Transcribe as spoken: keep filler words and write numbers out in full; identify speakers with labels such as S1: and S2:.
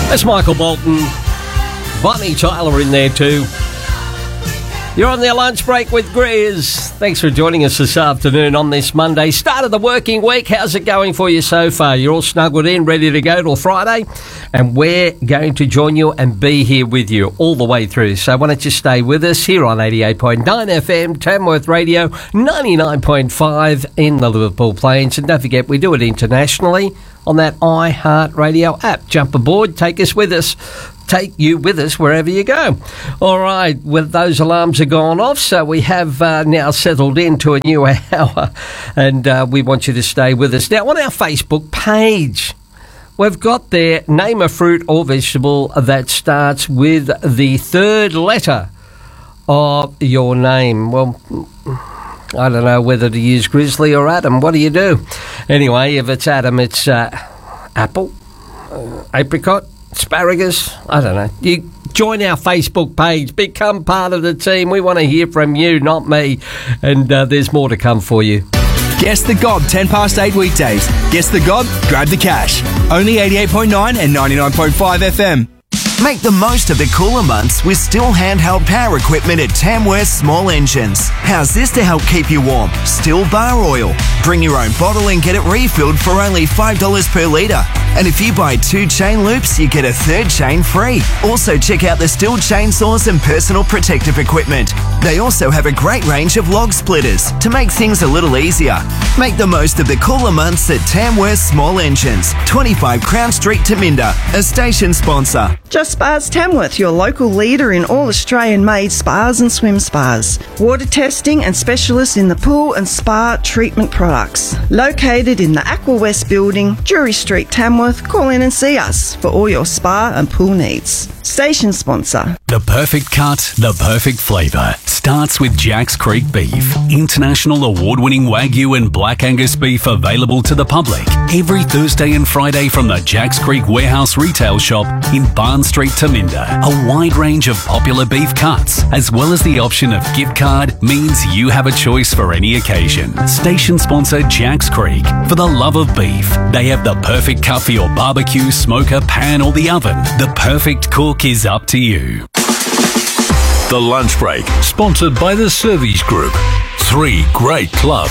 S1: That's Michael Bolton. Bonnie Tyler in there too. You're on their lunch break with Grizz. Thanks for joining us this afternoon on this Monday. Start of the working week. How's it going for you so far? You're all snuggled in, ready to go till Friday. And we're going to join you and be here with you all the way through. So why don't you stay with us here on eighty-eight point nine F M, Tamworth Radio, ninety-nine point five in the Liverpool Plains. And don't forget, we do it internationally on that iHeartRadio app. Jump aboard, take us with us. Take you with us wherever you go. All right, well, those alarms are gone off, so we have uh, now settled into a new hour, and uh, we want you to stay with us. Now, on our Facebook page, we've got there, name a fruit or vegetable that starts with the third letter of your name. Well, I don't know whether to use Grizzly or Adam. What do you do? Anyway, if it's Adam, it's uh, apple, uh, apricot, asparagus, I don't know. You join our Facebook page, become part of the team. We want to hear from you, not me. And uh, there's more to come for you.
S2: Guess the Gob, ten past eight weekdays. Guess the Gob, grab the cash. Only eighty-eight point nine and ninety-nine point five F M.
S3: Make the most of the cooler months with Stihl handheld power equipment at Tamworth Small Engines. How's this to help keep you warm? Stihl bar oil. Bring your own bottle and get it refilled for only five dollars per litre. And if you buy two chain loops, you get a third chain free. Also check out the Stihl chainsaws and personal protective equipment. They also have a great range of log splitters to make things a little easier. Make the most of the cooler months at Tamworth Small Engines, twenty-five Crown Street, Taminda, a station sponsor.
S4: Just Spas Tamworth, your local leader in all Australian-made spas and swim spas. Water testing and specialists in the pool and spa treatment products. Located in the Aqua West building, Drury Street, Tamworth. Call in and see us for all your spa and pool needs. Station sponsor.
S5: The perfect cut, the perfect flavour starts with Jack's Creek Beef. International award-winning Wagyu and Black Angus beef available to the public every Thursday and Friday from the Jack's Creek Warehouse retail shop in Barn Street, Taminda. A wide range of popular beef cuts, as well as the option of gift card, means you have a choice for any occasion. Station sponsor Jack's Creek. For the love of beef, they have the perfect cut for your barbecue, smoker, pan or the oven. The perfect cook is up to you.
S6: The Lunch Break, sponsored by the Servies Group. Three great clubs.